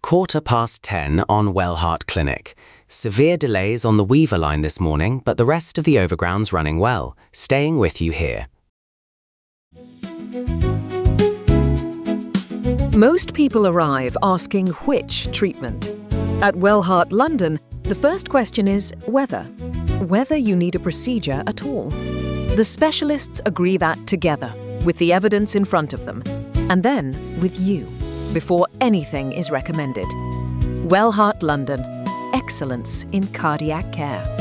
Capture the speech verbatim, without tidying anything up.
Quarter past ten on Wellhart Clinic. Severe delays on the Weaver line this morning, but the rest of the overground's running well. Staying with you here. Most people arrive asking which treatment. At Wellhart London, the first question is whether. Whether you need a procedure at all. The specialists agree that together, with the evidence in front of them, and then with you, before anything is recommended. Wellhart London. Excellence in cardiac care.